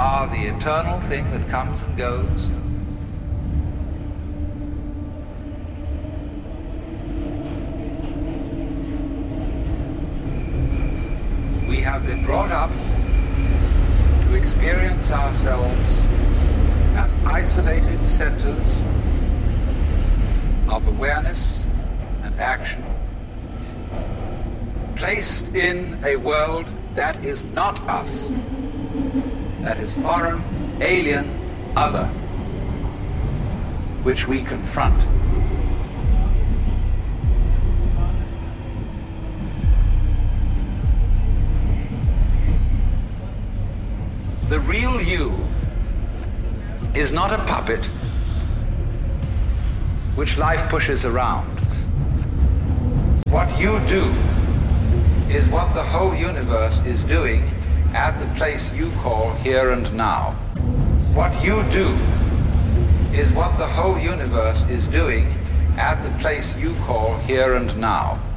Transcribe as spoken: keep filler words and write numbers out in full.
are the eternal thing that comes and goes. We have been brought up to experience ourselves as isolated centers of awareness and action, placed in a world that is not us, that is foreign, alien, other, which we confront. The real you is not a puppet which life pushes around. What you do is what the whole universe is doing at the place you call here and now. What you do is what the whole universe is doing at the place you call here and now.